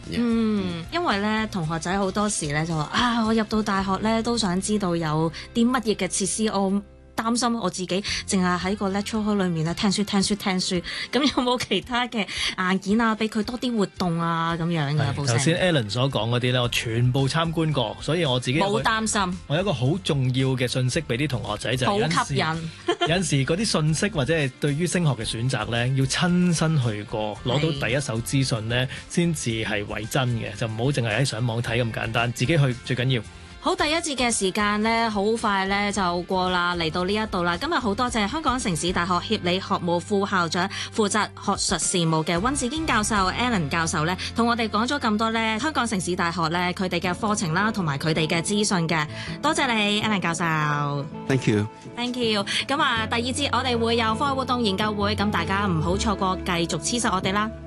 嘅。 因為咧同學仔好多時咧就話啊，我入到大學咧都想知道有啲乜嘢嘅設施，我擔心我自己淨係喺個 lecture hall 裏面咧聽書，咁有冇其他嘅硬件啊，俾佢多啲活動啊咁樣嘅？ 頭先 Alan 所講嗰啲咧，我全部參觀過，所以我自己冇擔心。 我有一個好重要嘅信息俾啲同學仔就係好吸引。 有陣時嗰啲信息或者係對於升學嘅選擇咧，要親身去過，攞到第一手資訊咧，先至係為真嘅，就唔好淨係喺上網睇咁簡單，自己去最緊要。 好，第一節嘅時間呢，好快呢就過啦，嚟到呢一度啦。今日好多謝香港城市大學協理學務副校長負責學術事務嘅溫志堅教授 Alan 教授呢，同我哋講咗咁多呢香港城市大學呢佢哋嘅課程啦，同埋佢哋嘅資訊嘅。多謝你 Alan 教授。 Thank you。 咁啊，第二節我哋會有課外活動研究會，咁大家唔好錯過，繼續黐實我哋啦。